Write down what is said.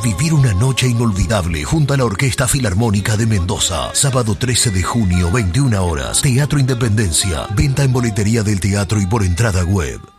vivir una noche inolvidable junto a la Orquesta Filarmónica de Mendoza. Sábado 13 de junio, 21 horas. Teatro Independencia. Venta en boletería del teatro y por entrada web.